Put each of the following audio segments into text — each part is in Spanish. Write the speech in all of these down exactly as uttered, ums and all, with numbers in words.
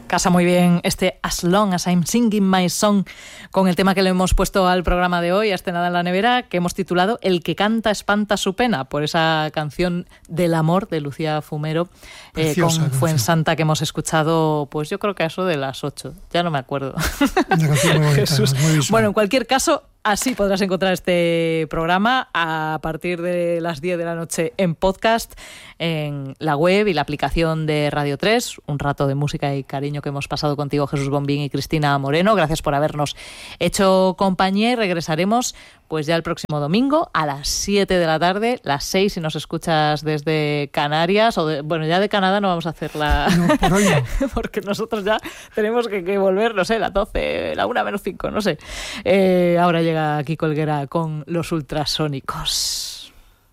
Casa muy bien este As Long As I'm Singing My Song con el tema que le hemos puesto al programa de hoy, a este Nada en la Nevera, que hemos titulado El que canta espanta su pena, por esa canción del amor de Lucía Fumero, eh, con Fuensanta, que hemos escuchado, pues yo creo que a eso de las ocho, ya no me acuerdo. Una canción muy bonita, Jesús. Muy bueno, en cualquier caso, así podrás encontrar este programa a partir de las diez de la noche en podcast, en la web y la aplicación de Radio tres. Un rato de música y cariño que hemos pasado contigo, Jesús Bombín y Cristina Moreno. Gracias por habernos hecho compañía y regresaremos pues ya el próximo domingo a las siete de la tarde, las seis si nos escuchas desde Canarias, o de, bueno, ya de Canadá no vamos a hacer la... No, por hoy no. porque nosotros ya tenemos que, que volver, no sé, las doce, la una menos cinco, no sé. Eh, ahora llega Kiko Helguera con los ultrasónicos.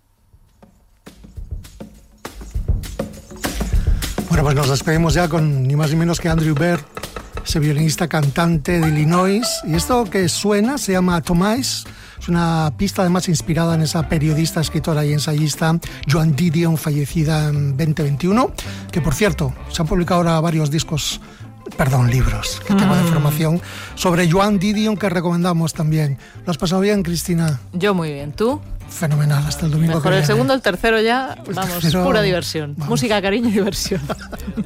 Bueno, pues nos despedimos ya con ni más ni menos que Andrew Bird, ese violinista cantante de Illinois. Y esto que suena se llama Tomás. Es una pista además inspirada en esa periodista, escritora y ensayista Joan Didion, fallecida en veinte veintiuno, que por cierto, se han publicado ahora varios discos, perdón, libros, que tengo de información sobre Joan Didion que recomendamos también. ¿Lo has pasado bien, Cristina? Yo muy bien, ¿tú? Fenomenal, hasta el domingo. Mejor que el viene. segundo, el tercero ya, vamos, tercero, pura diversión. Vamos. Música, cariño y diversión.